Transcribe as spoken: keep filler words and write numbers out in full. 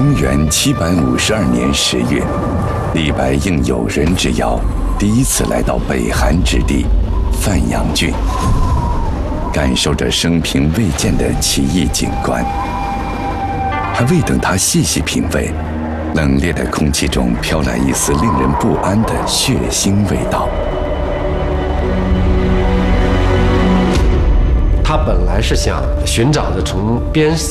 公元七百五十二年十月，李白应友人之邀，第一次来到北韩之地范阳郡，感受着生平未见的奇异景观。还未等他细细品味，冷冽的空气中飘来一丝令人不安的血腥味道。 他本来是想寻找的从边